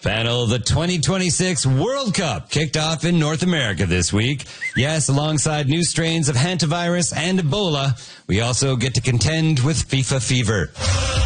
Panel, the 2026 World Cup kicked off in North America this week. Yes, alongside new strains of hantavirus and Ebola, we also get to contend with FIFA fever.